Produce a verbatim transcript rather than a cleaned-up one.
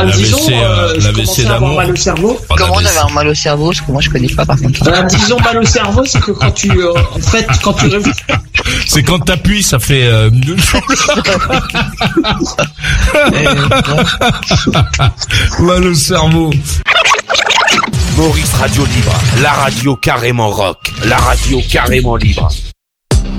Bah, l'A V C, disons, euh, je l'A V C commençais à avoir d'amour. mal au cerveau. Pas Comment on l'A V C. avait un mal au cerveau? Parce que moi, je connais pas, par contre. Bah, disons mal au cerveau, c'est que quand tu, euh, en fait, quand tu réfléchis. C'est quand t'appuies, ça fait. Euh... Mal au cerveau. Maurice Radio Libre, la radio carrément rock, la radio carrément libre.